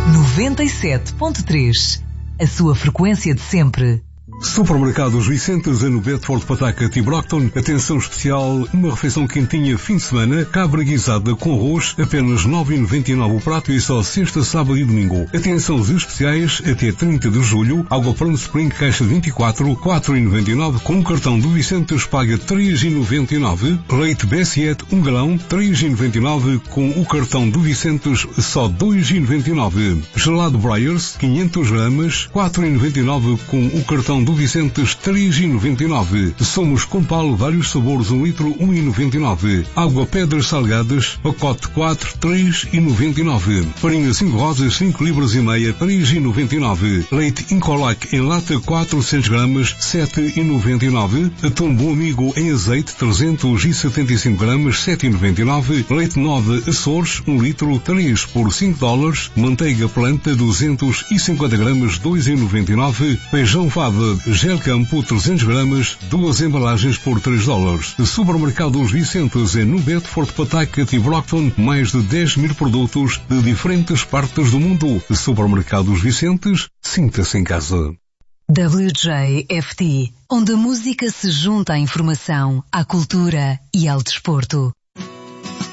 97.3, a sua frequência de sempre. Supermercados Vicentes no Bedford, Pataca e Brockton. Atenção especial, uma refeição quentinha fim de semana, cabra guisada com arroz, apenas 9,99 o prato e só sexta, sábado e domingo. Atenção os especiais, até 30 de julho, água Palm Spring caixa 24, 4,99, com o cartão do Vicentes paga 3,99, leite B7 1 galão, 3,99, com o cartão do Vicentes só 2,99, gelado Breyers 500 gramas, 4,99, com o cartão do Vicentes 3,99. Somos Compal, vários sabores, 1 litro 1,99. Água Pedras Salgadas, pacote 4, 3,99. Farinha 5 rosas, 5 libras e meia, 3,99. Leite Incolac em lata 400 gramas, 7,99. Atum Bom Amigo em azeite 375 gramas, 7,99. Leite Nova Açores, 1 litro, 3 por $5. Manteiga Planta 250 gramas, 2,99. Feijão Fava Gel Campo 300 gramas, 2 embalagens por $3. Supermercados Vicentes no Bedford, Pataca e Brockton, mais de 10 mil produtos de diferentes partes do mundo. Supermercados Vicentes, sinta-se em casa. WJFT, onde a música se junta à informação, à cultura e ao desporto.